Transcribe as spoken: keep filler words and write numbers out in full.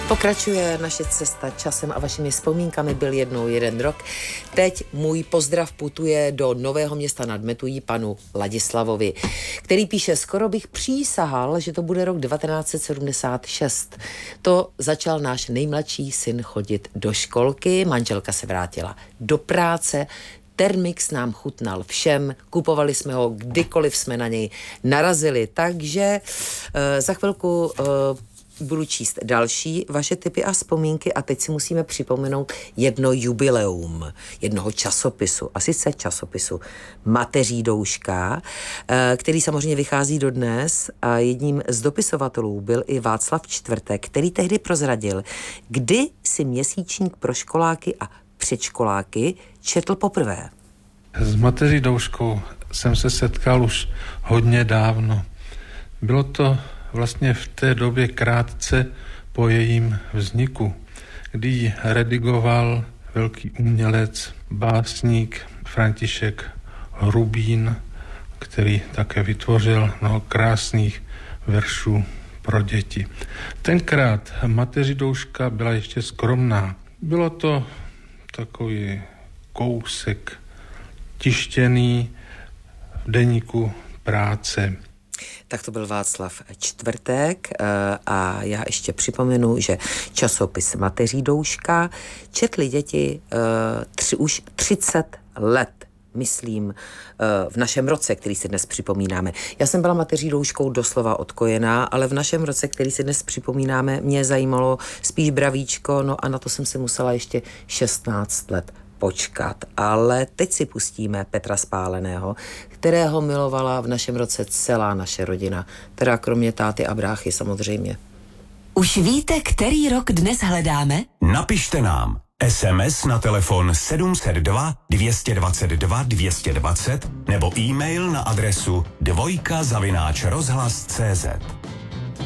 Pokračuje naše cesta časem a vašimi vzpomínkami. Byl jednou jeden rok. Teď můj pozdrav putuje do Nového Města nad Metují panu Ladislavovi, který píše: skoro bych přísahal, že to bude rok devatenáct set sedmdesát šest. To začal náš nejmladší syn chodit do školky, manželka se vrátila do práce, Termix nám chutnal všem, kupovali jsme ho kdykoliv jsme na něj narazili, takže uh, za chvilku uh, budu číst další vaše tipy a vzpomínky a teď si musíme připomenout jedno jubileum jednoho časopisu, a sice časopisu Mateří douška, který samozřejmě vychází dodnes, a jedním z dopisovatelů byl i Václav Čtvrtek, který tehdy prozradil, kdy si měsíčník pro školáky a předškoláky četl poprvé. S Mateří douškou jsem se setkal už hodně dávno. Bylo to vlastně v té době krátce po jejím vzniku, kdy ji redigoval velký umělec, básník František Hrubín, který také vytvořil mnoho krásných veršů pro děti. Tenkrát Mateří douška byla ještě skromná. Bylo to takový kousek tištěný v deníku Práce. Tak to byl Václav Čtvrtek a já ještě připomenu, že časopis Mateří douška četli děti tři, už třicet let, myslím, v našem roce, který si dnes připomínáme. Já jsem byla Mateří douškou doslova odkojená, ale v našem roce, který si dnes připomínáme, mě zajímalo spíš Bravíčko, no a na to jsem si musela ještě šestnáct let počkat. Ale teď si pustíme Petra Spáleného, kterého milovala v našem roce celá naše rodina, teda kromě táty a bráchy samozřejmě. Už víte, který rok dnes hledáme? Napište nám es em es na telefon sedm set dva dvě dvacet dva dvě dvacet nebo e-mail na adresu dvojka zavináč rozhlas tečka cé zet.